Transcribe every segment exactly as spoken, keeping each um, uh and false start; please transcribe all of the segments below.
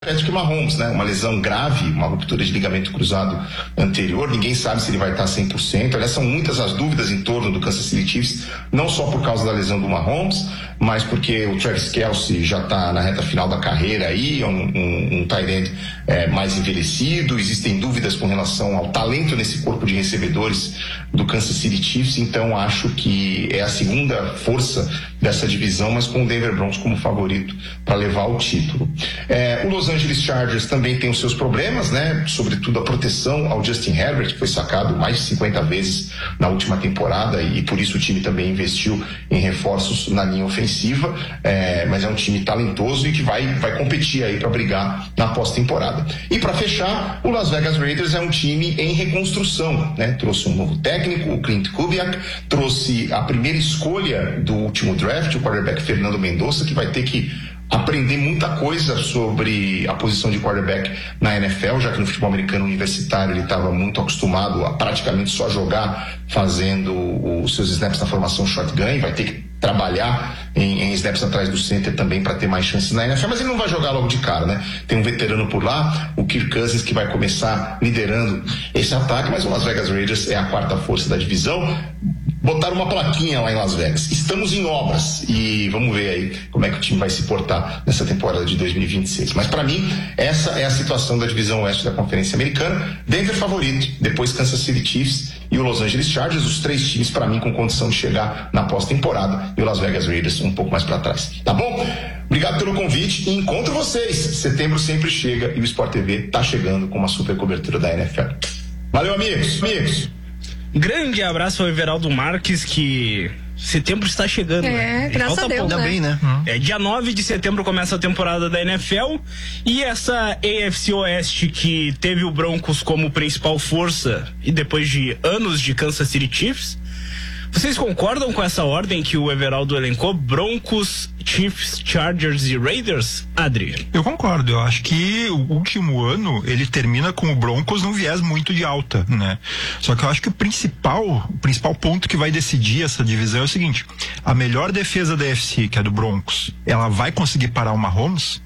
Patrick Mahomes, né? Uma lesão grave, uma ruptura de ligamento cruzado anterior, ninguém sabe se ele vai estar cem por cento. Aliás, são muitas as dúvidas em torno do Kansas City Chiefs, não só por causa da lesão do Mahomes, mas porque o Travis Kelce já está na reta final da carreira aí, é um, um, um tight end é, mais envelhecido, existem dúvidas com relação ao talento nesse corpo de recebedores do Kansas City Chiefs, então acho que é a segunda força dessa divisão, mas com o Denver Broncos como favorito para levar o título. É, o Los Angeles Chargers também tem os seus problemas, né? Sobretudo a proteção ao Justin Herbert, que foi sacado mais de cinquenta vezes na última temporada, e por isso o time também investiu em reforços na linha ofensiva, é, mas é um time talentoso e que vai, vai competir aí para brigar na pós-temporada. E para fechar, o Las Vegas Raiders é um time em reconstrução, né? Trouxe um novo técnico, o Clint Kubiak, trouxe a primeira escolha do último draft, o quarterback Fernando Mendonça, que vai ter que aprender muita coisa sobre a posição de quarterback na N F L, já que no futebol americano universitário ele estava muito acostumado a praticamente só jogar fazendo os seus snaps na formação shotgun, e vai ter que trabalhar em, em snaps atrás do center também para ter mais chances na N F L, mas ele não vai jogar logo de cara, né? Tem um veterano por lá, o Kirk Cousins, que vai começar liderando esse ataque, mas o Las Vegas Raiders é a quarta força da divisão. Botaram uma plaquinha lá em Las Vegas: estamos em obras, e vamos ver aí como é que o time vai se portar nessa temporada de dois mil e vinte e seis. Mas para mim, essa é a situação da divisão oeste da Conferência Americana. Denver favorito, depois Kansas City Chiefs e o Los Angeles Chargers, os três times para mim com condição de chegar na pós-temporada, e o Las Vegas Raiders um pouco mais para trás. Tá bom? Obrigado pelo convite e encontro vocês. Setembro sempre chega e o Sport T V tá chegando com uma super cobertura da N F L. Valeu, amigos, amigos. Grande abraço ao Everaldo Marques, que setembro está chegando. É, né? graças a Deus, Ainda né? bem, né? É, dia nove de setembro começa a temporada da N F L, e essa A F C Oeste, que teve o Broncos como principal força e depois de anos de Kansas City Chiefs. Vocês concordam com essa ordem que o Everaldo elencou? Broncos, Chiefs, Chargers e Raiders? Adri? Eu concordo, eu acho que o último ano ele termina com o Broncos num viés muito de alta, né? Só que eu acho que o principal, o principal ponto que vai decidir essa divisão é o seguinte: a melhor defesa da A F C, que é do Broncos, ela vai conseguir parar o Mahomes?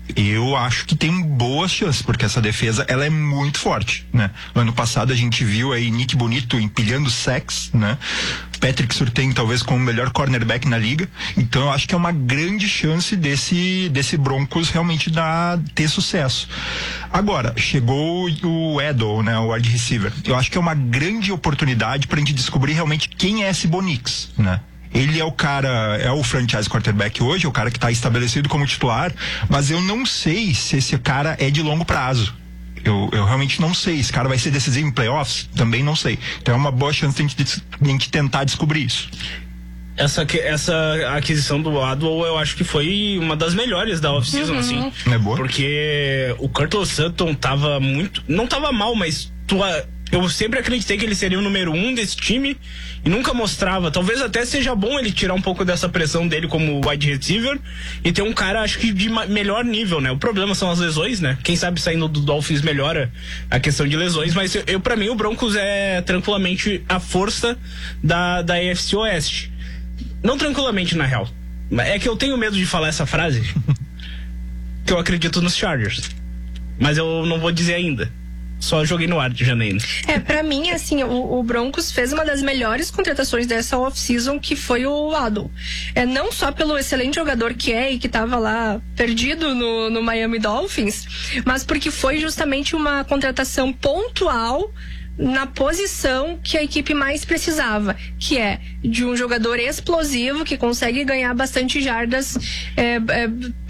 Eu acho que tem boas chances, porque essa defesa, ela é muito forte, né? Ano passado a gente viu aí Nick Bonito empilhando sacks, né? Patrick Surtain talvez como o melhor cornerback na liga. Então eu acho que é uma grande chance desse, desse Broncos realmente dar, ter sucesso. Agora, chegou o Edel, né? O wide receiver. Eu acho que é uma grande oportunidade pra gente descobrir realmente quem é esse Bo Nix, né? Ele é o cara, é o franchise quarterback hoje, é o cara que está estabelecido como titular, mas eu não sei se esse cara é de longo prazo. Eu, eu realmente não sei. Esse cara vai ser decisivo em playoffs? Também não sei. Então é uma boa chance de a gente, de a gente tentar descobrir isso. Essa, essa aquisição do Adwell, eu acho que foi uma das melhores da off-season, uhum. assim. É boa? Porque o Courtland Sutton tava muito... Não tava mal, mas... Tua, eu sempre acreditei que ele seria o número um desse time e nunca mostrava. Talvez até seja bom ele tirar um pouco dessa pressão dele como wide receiver e ter um cara, acho que de melhor nível, né? O problema são as lesões, né? Quem sabe saindo do Dolphins melhora a questão de lesões, mas eu, eu para mim o Broncos é tranquilamente a força da, da A F C Oeste. Não tranquilamente, na real. É que eu tenho medo de falar essa frase que eu acredito nos Chargers, mas eu não vou dizer ainda. Só joguei no ar de janeiro. É, pra mim, assim, o, o Broncos fez uma das melhores contratações dessa off-season, que foi o Adel. É, não só pelo excelente jogador que é e que tava lá perdido no, no Miami Dolphins, mas porque foi justamente uma contratação pontual na posição que a equipe mais precisava, que é de um jogador explosivo que consegue ganhar bastante jardas é, é,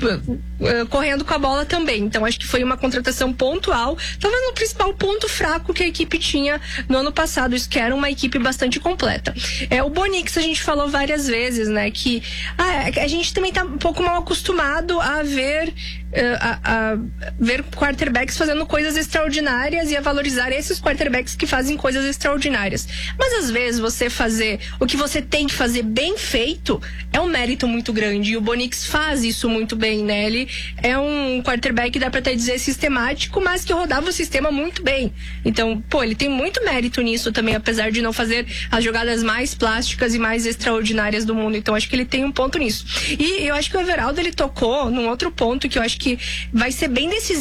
é, correndo com a bola também. Então acho que foi uma contratação pontual, talvez no principal ponto fraco que a equipe tinha no ano passado, isso que era uma equipe bastante completa. É, o Bo Nix, a gente falou várias vezes, né, que ah, a gente também tá um pouco mal acostumado a ver A, a ver quarterbacks fazendo coisas extraordinárias e a valorizar esses quarterbacks que fazem coisas extraordinárias. Mas às vezes você fazer o que você tem que fazer bem feito é um mérito muito grande, e o Bo Nix faz isso muito bem, né? Ele é um quarterback, dá pra até dizer sistemático, mas que rodava o sistema muito bem. Então, pô, ele tem muito mérito nisso também, apesar de não fazer as jogadas mais plásticas e mais extraordinárias do mundo. Então acho que ele tem um ponto nisso. E eu acho que o Everaldo, ele tocou num outro ponto que eu acho que que vai ser bem decisivo